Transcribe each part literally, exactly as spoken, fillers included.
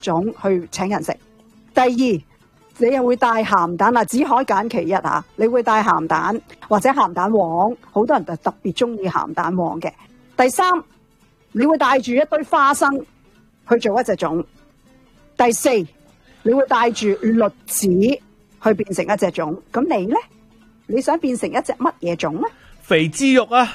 種去請人食。第二，你又會帶鹹蛋啊，只可揀其一嚇。你會帶鹹蛋或者鹹蛋黃，好多人就特別中意鹹蛋黃嘅。第三，你會帶住一堆花生去做一隻粽。第四，你會帶住栗子去變成一隻粽。咁你呢？你想變成一隻乜嘢粽呢？ 肥豬肉啊！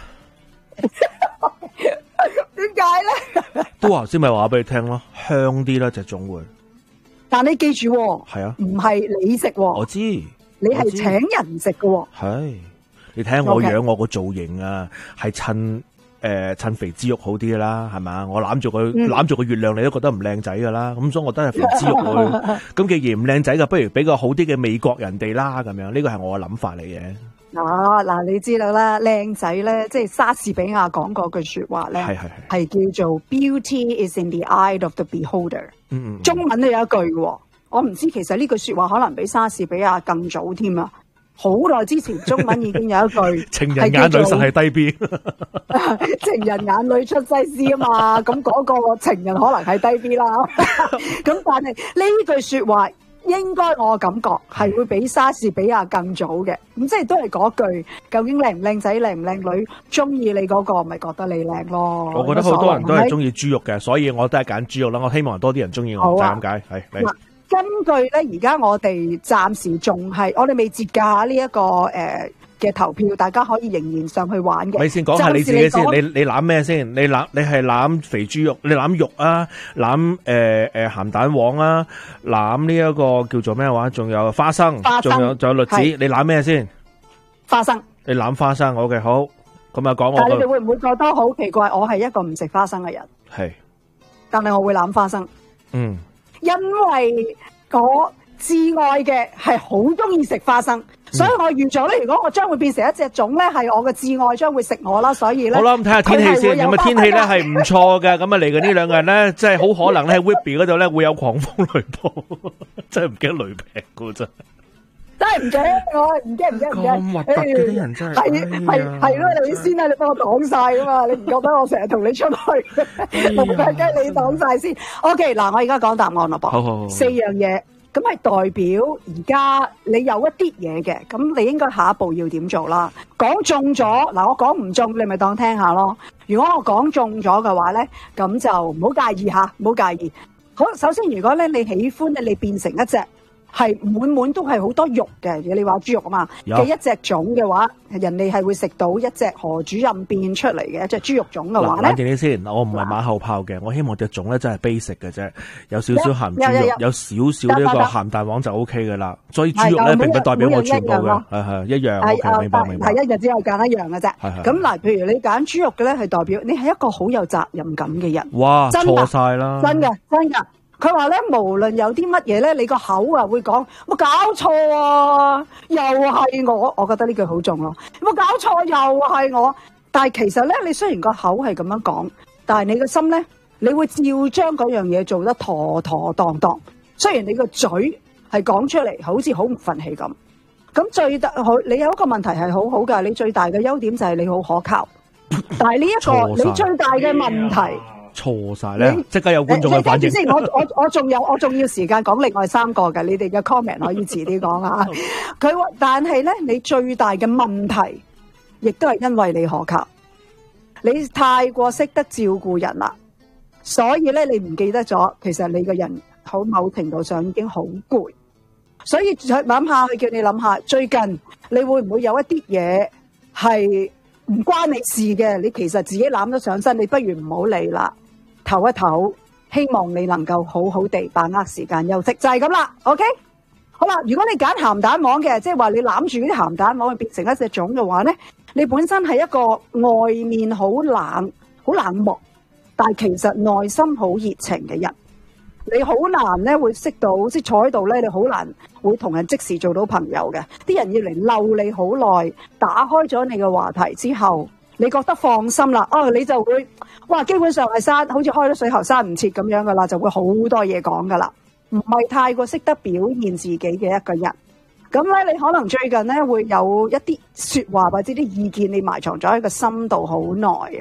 點解呢？ 都話先咪話俾你聽咯，香啲啦隻粽會。但你記住，係啊， 唔係你食， 我知， 你係請人食嘅。 係，你睇下我樣，我個造型啊，係襯誒襯肥豬肉好啲啦，係嘛？我攬住個攬住個月亮，你都覺得唔靚仔噶啦，咁所以我覺得係肥豬肉去。咁既然唔靚仔嘅，不如俾個好啲嘅美國人哋啦，咁樣呢個係我嘅諗法嚟嘅。嗱嗱，你知道啦，靚仔咧，即係莎士比亞講過句說話咧，係係係，係叫做 Beauty is in the eye of the beholder。嗯嗯。中文都有一句嘅，我唔知其實呢句說話可能比莎士比亞更早添啊！好耐之前中文已經有一句，情人眼裏實係低 B， 情人眼裏出西施啊嘛，咁嗰個情人可能係低 B 啦。咁但係呢句說話。應該我感覺係會比莎士比亞更早嘅，咁即係都係嗰句，究竟靚唔靚仔、靚唔靚女，中意你嗰個咪覺得你靚咯。我覺得好多人都係中意豬肉嘅，所以我都係揀豬肉啦。我希望多啲人中意我，就係咁解。係嗱，根據咧，而家我哋暫時仲係，我哋未截㗎呢一個誒嘅投票，大家可以仍然上去玩嘅。你先講下你自己先，你你攬咩先？你攬你係攬肥豬肉，你攬肉啊，攬誒誒鹹蛋黃啊，攬呢一個叫做咩話？仲有花生，仲有仲有栗子，你攬咩先？花生。你攬花生，我嘅好。咁啊講我。但係你哋會唔會覺得好奇怪？我係一個唔食花生嘅人。係。但係我會攬花生。嗯。因為我至愛嘅係好中意食花生。所以我預咗咧，如果我將會變成一隻粽咧，係我嘅至愛將會食我啦，所以咧好啦，咁睇下天氣先。咁啊天氣咧係唔錯嘅，咁啊嚟緊呢兩個人咧，即係好可能咧喺 Whitby 嗰度咧會有狂風雷暴，真係唔驚雷劈噶真。真係唔驚，我係唔驚唔驚唔驚。咁核突嘅啲人真係係係係咯，你先啊，你幫我擋晒噶嘛，你唔覺得我成日同你出去，冇大家你擋晒先。OK， 嗱，我而家講答案咯噃，好好好，四樣嘢。咁係代表而家你有一啲嘢嘅，咁你應該下一步要點做啦？講中咗，嗱我講唔中，你咪當聽下咯。如果我講中咗嘅話咧，咁就唔好介意吓，唔好介意。好，首先如果咧你喜歡咧，你變成一隻係滿滿都係好多肉嘅，你話豬肉啊嘛嘅一隻粽嘅話，人哋係會食到一隻何主任變出嚟嘅一隻豬肉粽嘅話咧，冷靜啲先，我唔係馬後炮嘅，我希望隻粽咧真係 basic 嘅啫，有少少鹹豬肉，有少少呢個鹹蛋黃就 O K 噶啦。所以豬肉咧並唔代表我全部嘅，係係一樣。OK，明白明白。係一日只有揀一樣嘅啫。咁嗱，譬如你揀豬肉嘅咧，係代表你係一個好有責任感嘅人。哇，錯晒啦！真嘅真嘅。佢話咧，無論有啲乜嘢咧，你個口啊會講，冇搞錯啊，又係我，我覺得呢句好重咯，冇搞錯，又係我。但係其實咧，你雖然個口係咁樣講，但係你個心咧，你會照將嗰樣嘢做得妥妥當當。雖然你個嘴係講出嚟，好似好唔忿氣咁。咁最大好，你有一個問題係好好噶，你最大嘅優點就係你好可靠。但係呢一個你最大嘅問題。錯晒咧，即刻有觀眾嘅反應。先，我我我仲有我仲要時間講另外三個嘅，你哋嘅 comment 可以遲啲講啊。佢話，但係咧，你最大嘅問題，亦都係因為你可靠，你太過識得照顧人啦，所以咧你唔記得咗，其實你個人好某程度上已經好攰，所以諗下，佢叫你諗下，最近你會唔會有一啲嘢係唔關你事嘅？你其實自己攬咗上身，你不如唔好理啦。唞一唞，希望你能夠好好地把握時間休息，就係咁啦。OK， 好啦，如果你揀鹹蛋黃嘅，即係話你攬住嗰啲鹹蛋黃去變成一隻粽嘅話咧，你本身係一個外面好冷、好冷漠，但係其實內心好熱情嘅人。你好難咧會識到，即係坐喺度咧，你好難會同人即時做到朋友嘅。啲人要嚟嬲你好耐，打開咗你嘅話題之後，你覺得放心啦，哦，你就會，哇，基本上係閂，好似開咗水喉閂唔切咁樣噶啦，就會好多嘢講噶啦，唔係太過識得表現自己嘅一個人。咁咧，你可能最近咧會有一啲說話或者啲意見，你埋藏咗喺個心度好耐，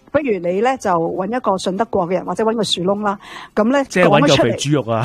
不如你咧就揾一個信得過嘅人，或者揾個樹窿啦，咁咧即係揾嚿肥講咗出嚟。 豬肉啊！